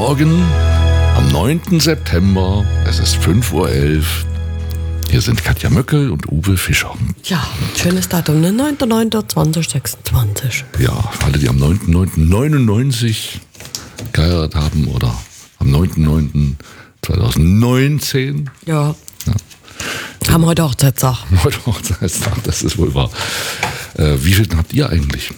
Morgen am 9. September. Es ist 5:11 Uhr. Hier sind Katja Möckel und Uwe Fischer. Ja, schönes Datum, ne? 9.9.2026. Ja, alle, die am 9.9.99 geheiratet haben oder am 9.9.2019. Ja. Haben heute Hochzeitstag. Heute Hochzeitstag, das ist wohl wahr. Wie viel habt ihr eigentlich?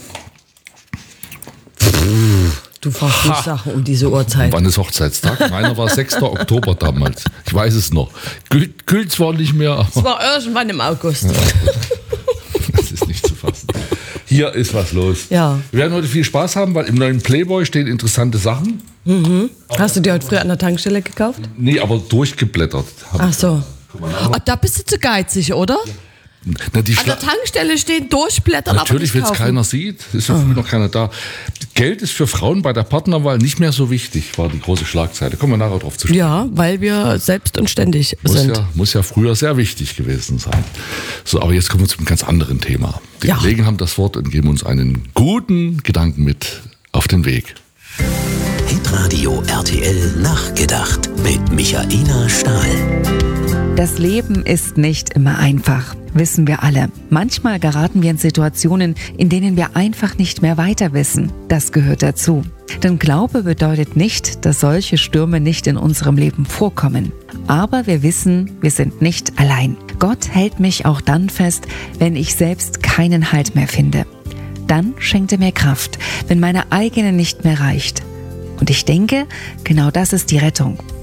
Du fragst mich Sachen um diese Uhrzeit. Wann ist Hochzeitstag? Meiner war 6. Oktober damals. Ich weiß es noch. Gilt zwar nicht mehr, aber... Es war irgendwann im August. Das ist nicht zu fassen. Hier ist was los. Ja. Wir werden heute viel Spaß haben, weil im neuen Playboy stehen interessante Sachen. Mhm. Hast du die heute früh an der Tankstelle gekauft? Nee, aber durchgeblättert. Ach so. Oh, da bist du zu geizig, oder? Na, die An der Tankstelle stehen, durchblättern, natürlich, aber wenn nicht es kaufen. keiner sieht, ist ja früh noch keiner da. Geld ist für Frauen bei der Partnerwahl nicht mehr so wichtig, war die große Schlagzeile. Kommen wir nachher drauf zu sprechen. Ja, weil wir selbst und ständig sind. Muss ja früher sehr wichtig gewesen sein. So, aber jetzt kommen wir zu einem ganz anderen Thema. Die Kollegen haben das Wort und geben uns einen guten Gedanken mit auf den Weg. Hitradio RTL Nachgedacht mit Michaela Stahl. Das Leben ist nicht immer einfach, wissen wir alle. Manchmal geraten wir in Situationen, in denen wir einfach nicht mehr weiter wissen. Das gehört dazu. Denn Glaube bedeutet nicht, dass solche Stürme nicht in unserem Leben vorkommen. Aber wir wissen, wir sind nicht allein. Gott hält mich auch dann fest, wenn ich selbst keinen Halt mehr finde. Dann schenkt er mir Kraft, wenn meine eigene nicht mehr reicht. Und ich denke, genau das ist die Rettung.